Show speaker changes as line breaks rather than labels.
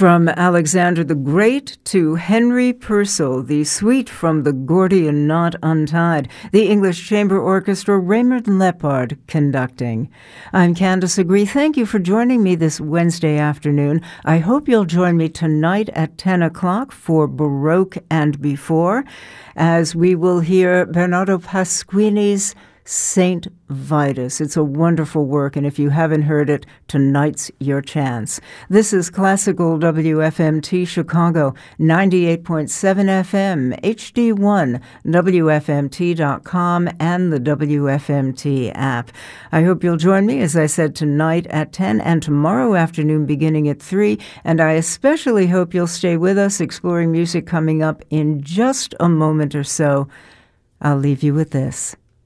From Alexander the Great to Henry Purcell, the suite from the Gordian Knot Untied, the English Chamber Orchestra, Raymond Lepard conducting. I'm Candace Agree. Thank you for joining me this Wednesday afternoon. I hope you'll join me tonight at 10 o'clock for Baroque and Before, as we will hear Bernardo Pasquini's Saint Vitus. It's a wonderful work, and if you haven't heard it, tonight's your chance. This is Classical WFMT Chicago, 98.7 FM, HD1, WFMT.com, and the WFMT app. I hope you'll join me, as I said, tonight at 10 and tomorrow afternoon beginning at 3, and I especially hope you'll stay with us exploring music coming up in just a moment or so. I'll leave you with this.